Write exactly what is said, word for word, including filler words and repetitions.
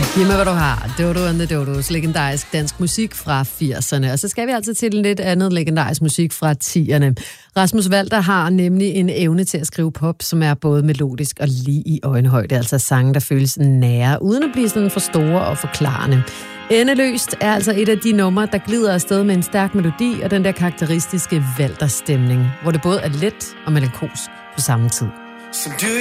Giv mig, hvad du har. Dodo and the Dodos. Legendarisk dansk musik fra firserne. Og så skal vi altså til lidt andet legendarisk musik fra tierne. Rasmus Walter har nemlig en evne til at skrive pop, som er både melodisk og lige i øjenhøjde. Altså sange, der føles nære, uden at blive sådan for store og forklarende. Endeløst er altså et af de numre, der glider afsted med en stærk melodi og den der karakteristiske Walter-stemning, hvor det både er let og melankolsk på samme tid.